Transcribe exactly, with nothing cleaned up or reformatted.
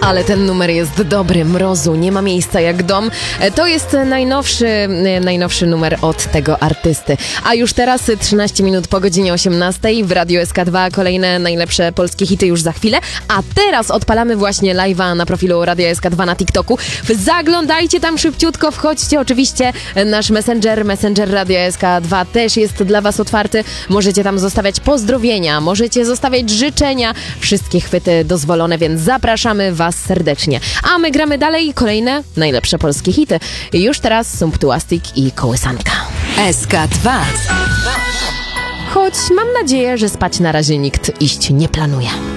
Ale ten numer jest dobry, Mrozu, nie ma miejsca jak dom. To jest najnowszy, najnowszy numer od tego artysty. A już teraz trzynaście minut po godzinie osiemnastej w Radiu S K dwa kolejne najlepsze polskie hity już za chwilę. A teraz odpalamy właśnie live'a na profilu Radia S K dwa na TikToku. Zaglądajcie tam szybciutko, wchodźcie. Oczywiście nasz Messenger, Messenger Radia S K dwa też jest dla was otwarty. Możecie tam zostawiać pozdrowienia, możecie zostawiać życzenia. Wszystkie chwyty dozwolone, więc zapraszamy was serdecznie. A my gramy dalej kolejne najlepsze polskie hity. Już teraz Sumptuastik i Kołysanka. S K dwa. Choć mam nadzieję, że spać na razie nikt iść nie planuje.